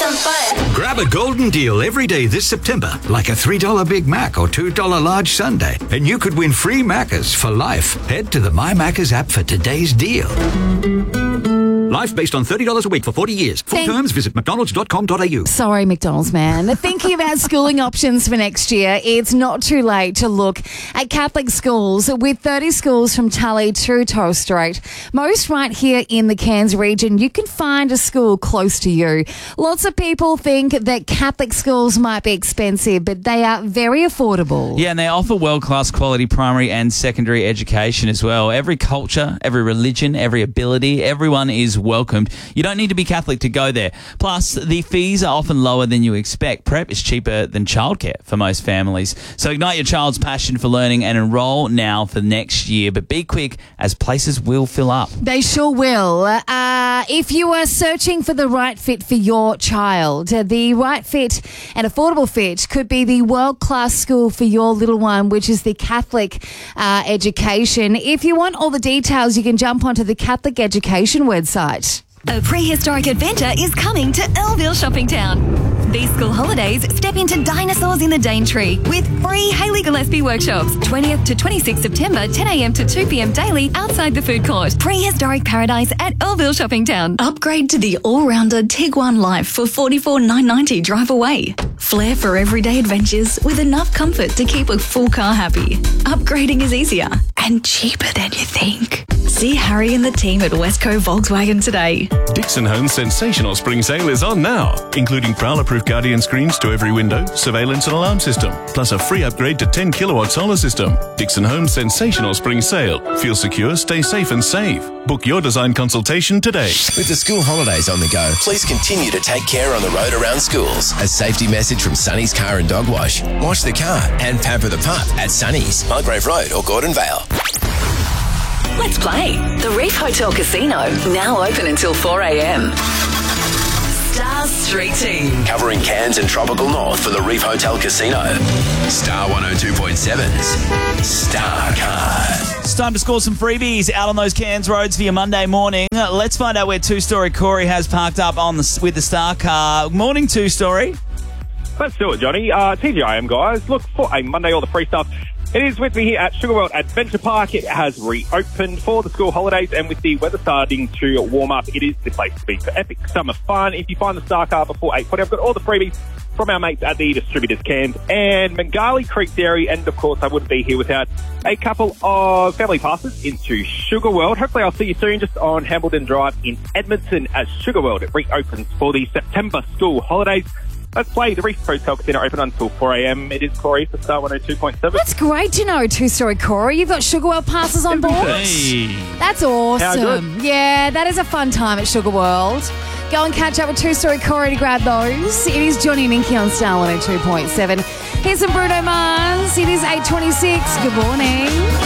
some fun. Grab a golden deal every day this September, like a $3 Big Mac or $2 large sundae, and you could win free Maccas for life. Head to the My Maccas app for today's deal. Life based on $30 a week for 40 years. For terms, visit mcdonalds.com.au. Sorry, McDonald's man. Thinking about schooling options for next year, it's not too late to look at Catholic schools, with 30 schools from Tully to Torres Strait. Most right here in the Cairns region. You can find a school close to you. Lots of people think that Catholic schools might be expensive, but they are very affordable. Yeah, and they offer world-class quality primary and secondary education as well. Every culture, every religion, every ability, everyone is welcomed. You don't need to be Catholic to go there. Plus, the fees are often lower than you expect. Prep is cheaper than childcare for most families. So ignite your child's passion for learning and enroll now for next year. But be quick, as places will fill up. They sure will. If you are searching for the right fit for your child, the right fit and affordable fit could be the world-class school for your little one, which is the Catholic education. If you want all the details, you can jump onto the Catholic education website. A prehistoric adventure is coming to Earlville Shopping Town. These school holidays, step into Dinosaurs in the Daintree with free Hayley Gillespie workshops, 20th to 26th September, 10 a.m. to 2 p.m. daily outside the food court. Prehistoric paradise at Earlville Shopping Town. Upgrade to the all-rounder Tiguan Life for $44,990 drive away. Flair for everyday adventures with enough comfort to keep a full car happy. Upgrading is easier and cheaper than you think. See Harry and the team at Westco Volkswagen today. Dixon Home's sensational spring sale is on now, including Prowler-proof Guardian screens to every window, surveillance and alarm system, plus a free upgrade to 10 kilowatt solar system. Dixon Home's sensational spring sale. Feel secure, stay safe and save. Book your design consultation today. With the school holidays on the go, please continue to take care on the road around schools. A safety message from Sunny's Car and Dog Wash. Wash the car and pamper the pup at Sunny's, Mulgrave Road or Gordon Vale. Let's play. The Reef Hotel Casino, now open until 4 a.m. Star Street Team. Covering Cairns and Tropical North for the Reef Hotel Casino. Star 102.7's Star Card. It's time to score some freebies out on those Cairns roads for your Monday morning. Let's find out where Two-Story Corey has parked up with the Star Car. Morning, Two-Story. Let's do it, Johnny. TGIM, guys. Look, for a Monday, all the free stuff. It is with me here at Sugar World Adventure Park. It has reopened for the school holidays, and with the weather starting to warm up, it is the place to be for epic summer fun. If you find the Star Car before 8:40, I've got all the freebies from our mates at the Distributors Cairns and Mangali Creek Dairy, and of course I wouldn't be here without a couple of family passes into Sugar World. Hopefully I'll see you soon just on Hambledon Drive in Edmonton as Sugar World it reopens for the September school holidays. Let's play. The Reef Hotel Casino open until 4 a.m. It is Corey for Star 102.7. That's great to know, Two-Story Corey. You've got Sugar World passes on board? Hey. That's awesome. Yeah, that is a fun time at Sugar World. Go and catch up with Two-Story Corey to grab those. It is Johnny and Inky on Star 102.7. Here's some Bruno Mars. It is 8:26. Good morning.